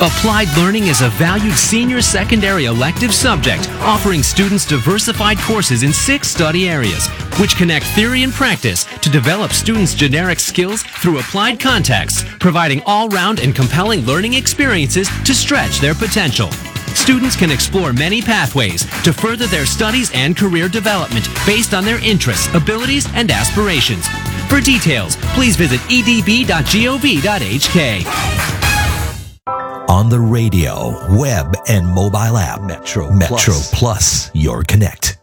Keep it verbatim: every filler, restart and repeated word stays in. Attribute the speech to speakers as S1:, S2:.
S1: Applied Learning is a valued senior secondary elective subject, offering students diversified courses in six study areas, which connect theory and practice to develop students' generic skills through applied contexts, providing all-round and compelling learning experiences to stretch their potential. Students can explore many pathways to further their studies and career development based on their interests, abilities, and aspirations. For details, please visit e d b dot gov dot h k.
S2: On the radio, web, and mobile app, Metro, Metro Plus, Plus your connect.